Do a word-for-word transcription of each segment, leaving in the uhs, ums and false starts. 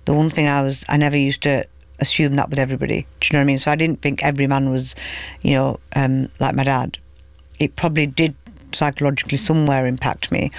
the one thing I was, I never used to assume that with everybody. Do you know what I mean? So I didn't think every man was, you know, um, like my dad. It probably did psychologically somewhere impact me.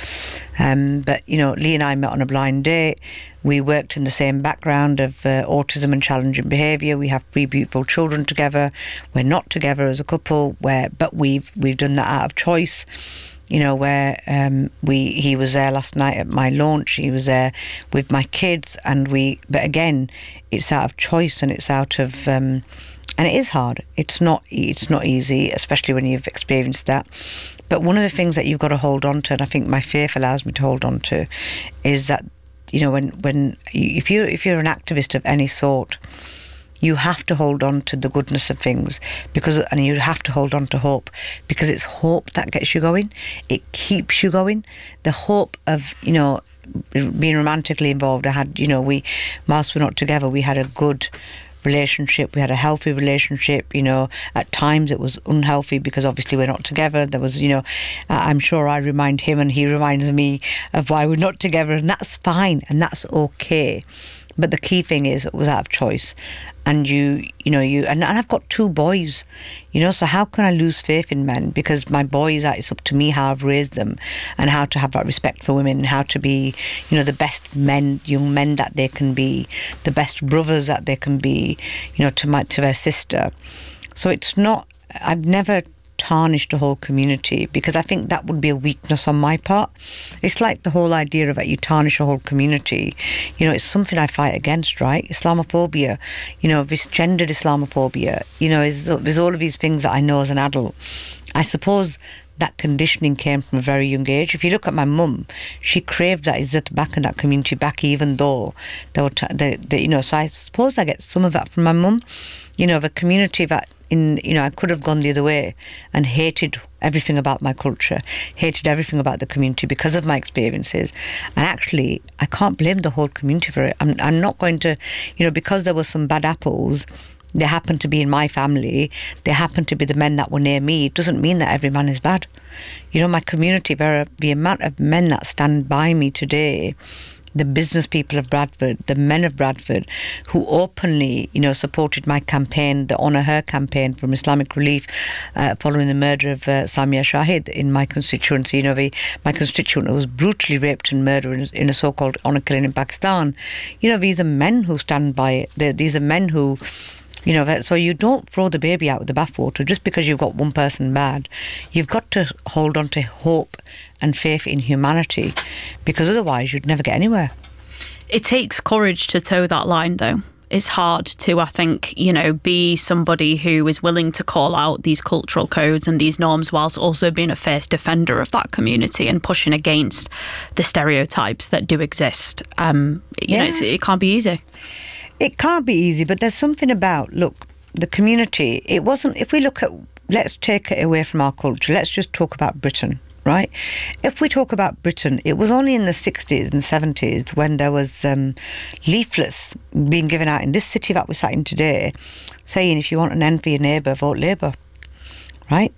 Um, but, you know, Lee and I met on a blind date. We worked in the same background of uh, autism and challenging behaviour. We have three beautiful children together. We're not together as a couple, where but we've we've done that out of choice. You know, where um, we he was there last night at my launch. He was there with my kids, and we. But again, it's out of choice, and it's out of. Um, And it is hard. It's not it's not easy, especially when you've experienced that. But one of the things that you've got to hold on to, and I think my faith allows me to hold on to, is that, you know, when, when if you if you're an activist of any sort, you have to hold on to the goodness of things, because and you have to hold on to hope, because it's hope that gets you going. It keeps you going. The hope of, you know, being romantically involved. I had, you know, we whilst we're not together, we had a good relationship. We had a healthy relationship. You know, at times it was unhealthy because obviously we're not together. There was, you know, I'm sure I remind him and he reminds me of why we're not together, and that's fine and that's okay. But the key thing is, it was out of choice. And you, you know, you, and, and I've got two boys, you know, so how can I lose faith in men? Because my boys, it's up to me how I've raised them and how to have that respect for women, how to be, you know, the best men, young men that they can be, the best brothers that they can be, you know, to my, to their sister. So it's not, I've never tarnished the whole community, because I think that would be a weakness on my part. It's like the whole idea of that you tarnish a whole community. You know, it's something I fight against, right? Islamophobia, you know, this gendered Islamophobia, you know, is, there's all of these things that I know as an adult. I suppose that conditioning came from a very young age. If you look at my mum, she craved that izzat back in that community back, even though they were, t- they, they, you know, so I suppose I get some of that from my mum. You know, the community that, in, you know, I could have gone the other way and hated everything about my culture, hated everything about the community because of my experiences. And actually, I can't blame the whole community for it. I'm, I'm not going to, you know, because there were some bad apples, they happen to be in my family, they happen to be the men that were near me, it doesn't mean that every man is bad. You know, my community, there are the amount of men that stand by me today, the business people of Bradford, the men of Bradford, who openly, you know, supported my campaign, the Honour Her campaign from Islamic Relief, uh, following the murder of uh, Samia Shahid in my constituency. You know, the, my constituent who was brutally raped and murdered in, in a so-called honour killing in Pakistan. You know, these are men who stand by it. They're, these are men who... You know, so you don't throw the baby out with the bathwater just because you've got one person bad. You've got to hold on to hope and faith in humanity, because otherwise you'd never get anywhere. It takes courage to toe that line, though. It's hard to, I think, you know, be somebody who is willing to call out these cultural codes and these norms whilst also being a fierce defender of that community and pushing against the stereotypes that do exist. Um, you yeah. know, it's, it can't be easy. It can't be easy, but there's something about, look, the community, it wasn't, if we look at, let's take it away from our culture, let's just talk about Britain, right? If we talk about Britain, it was only in the sixties and seventies when there was um, leaflets being given out in this city that we're sat in today, saying if you want an end for your neighbour, vote Labour, right?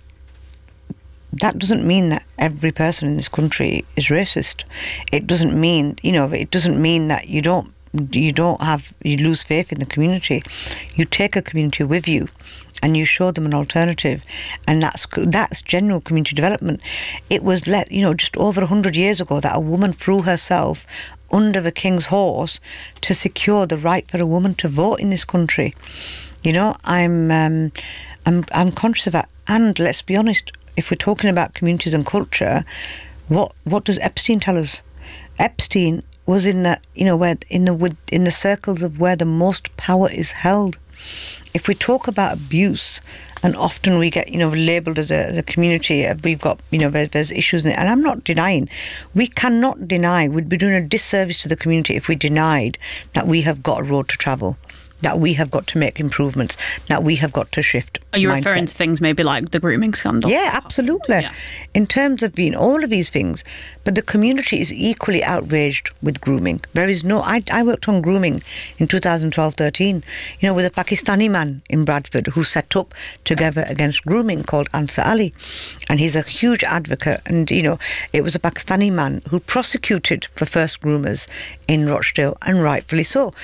That doesn't mean that every person in this country is racist. It doesn't mean, you know, it doesn't mean that you don't you don't have, you lose faith in the community. You take a community with you and you show them an alternative, and that's that's general community development. It was, let you know, just over a hundred years ago that a woman threw herself under the king's horse to secure the right for a woman to vote in this country. You know, I'm um, I'm I'm conscious of that. And let's be honest, if we're talking about communities and culture, what what does Epstein tell us? Epstein was in the, you know, where in the with in the circles of where the most power is held. If we talk about abuse, and often we get, you know, labelled as a, as a community, we've got, you know, there's, there's issues in it, and I'm not denying. We cannot deny. We'd be doing a disservice to the community if we denied that we have got a road to travel, that we have got to make improvements, that we have got to shift. Are you mindset. referring to things maybe like the grooming scandal? Yeah, absolutely. Yeah. In terms of being all of these things, but the community is equally outraged with grooming. There is no, I, I worked on grooming in two thousand twelve thirteen, you know, with a Pakistani man in Bradford who set up Together Against Grooming called Ansar Ali. And he's a huge advocate. And, you know, it was a Pakistani man who prosecuted for first groomers in Rochdale, and rightfully so.